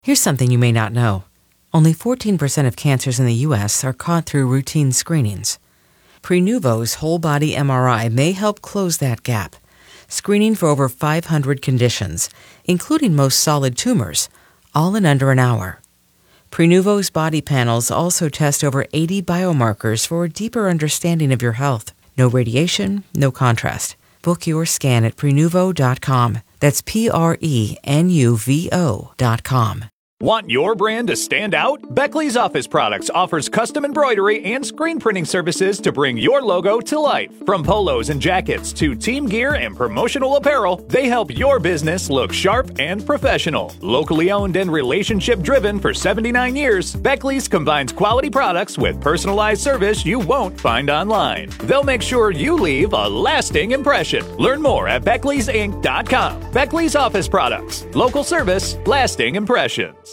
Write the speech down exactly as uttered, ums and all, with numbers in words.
Here's something you may not know. Only fourteen percent of cancers in the U S are caught through routine screenings. Prenuvo's whole-body M R I may help close that gap, screening for over five hundred conditions, including most solid tumors, all in under an hour. Prenuvo's body panels also test over eighty biomarkers for a deeper understanding of your health. No radiation, no contrast. Book your scan at Prenuvo dot com. That's P R E N U V O dot com. Want your brand to stand out? Beckley's Office Products offers custom embroidery and screen printing services to bring your logo to life. From polos and jackets to team gear and promotional apparel, they help your business look sharp and professional. Locally owned and relationship driven for seventy-nine years, Beckley's combines quality products with personalized service you won't find online. They'll make sure you leave a lasting impression. Learn more at Beckleys Inc dot com. Beckley's Office Products. Local service, lasting impressions.